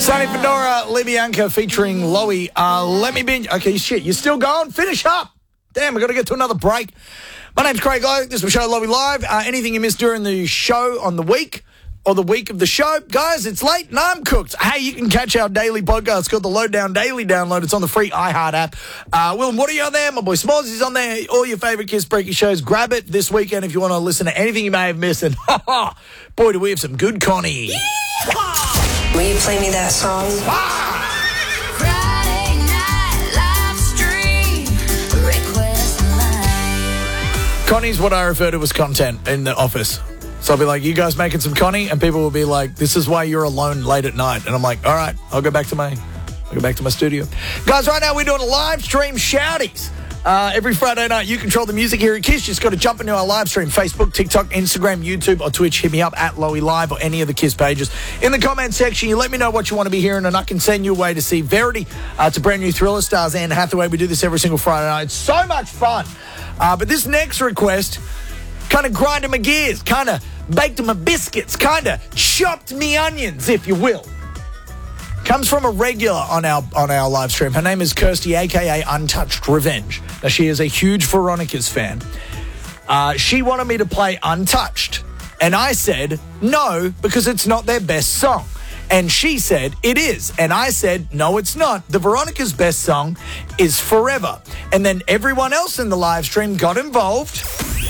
Sonny Fedora, Libianca featuring Loey. Let me binge. Okay, shit, you're still going? Finish up. Damn, we've got to get to another break. My name's Craig Lowe. This is my show, Loey Live. Anything you missed during the show on the week or the week of the show, guys, it's late and I'm cooked. Hey, you can catch our daily podcast. It's called the Lowdown Daily Download. It's on the free iHeart app. Will and Woody on there. My boy Smallsy's on there. All your favourite Kiss Breaky shows. Grab it this weekend if you want to listen to anything you may have missed. And boy, do we have some good Connie. Yeehaw! Will you play me that song? Friday night live stream request line. Connie's what I refer to as content in the office. So I'll be like, you guys making some Connie? And people will be like, this is why you're alone late at night. And I'm like, all right, I'll go back to my studio. Guys, right now we're doing a live stream shouties. Every Friday night, you control the music here at Kiss. Just got to jump into our live stream. Facebook, TikTok, Instagram, YouTube, or Twitch. Hit me up at Loey Live or any of the Kiss pages. In the comment section, you let me know what you want to be hearing, and I can send you away to see Verity. It's a brand new Thriller, stars Anne Hathaway. We do this every single Friday night. It's so much fun. But this next request kind of grinded my gears, kind of baked my biscuits, kind of chopped me onions, if you will. Comes from a regular on our live stream. Her name is Kirsty, a.k.a. Untouched Revenge. Now, she is a huge Veronica's fan. She wanted me to play Untouched. And I said, no, because it's not their best song. And she said, it is. And I said, no, it's not. The Veronica's best song is Forever. And then everyone else in the live stream got involved.